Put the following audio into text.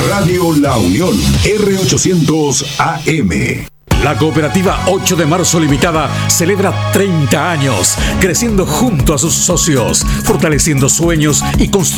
Radio La Unión, R800 AM. La cooperativa 8 de marzo Limitada celebra 30 años, creciendo junto a sus socios, fortaleciendo sueños y construyendo